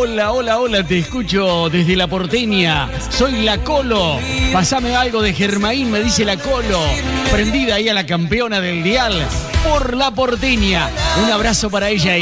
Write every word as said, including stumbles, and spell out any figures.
Hola, hola, hola, te escucho desde La Porteña. Soy La Colo. Pasame algo de Germain, me dice La Colo. Prendida ahí a la campeona del dial por La Porteña. Un abrazo para ella.